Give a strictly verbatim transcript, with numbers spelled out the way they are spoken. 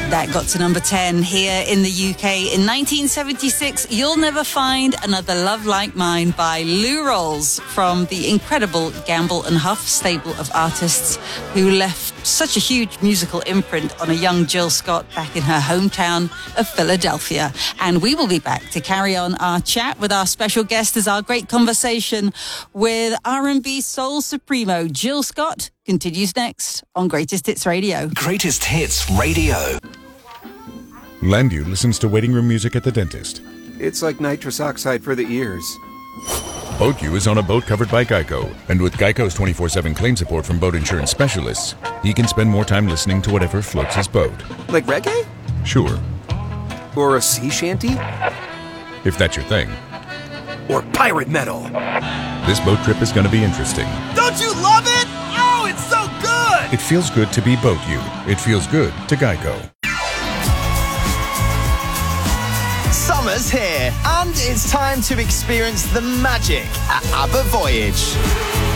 That got to number ten here in the U K. In nineteen seventy-six, You'll Never Find Another Love Like Mine by Lou Rawls from the incredible Gamble and Huff stable of artists who left such a huge musical imprint on a young Jill Scott back in her hometown of Philadelphia. And we will be back to carry on our chat with our special guest as our great conversation with R and B soul supremo Jill Scott continues next on Greatest Hits Radio. Greatest Hits Radio. Landu listens to waiting room music at the dentist. It's like nitrous oxide for the ears. BoatU is on a boat covered by Geico. And with Geico's twenty-four seven claim support from boat insurance specialists, he can spend more time listening to whatever floats his boat. Like reggae? Sure. Or a sea shanty? If that's your thing. Or pirate metal? This boat trip is going to be interesting. Don't you love it? Oh, it's so good! It feels good to be BoatU. It feels good to Geico. Summer's here, and it's time to experience the magic at ABBA Voyage.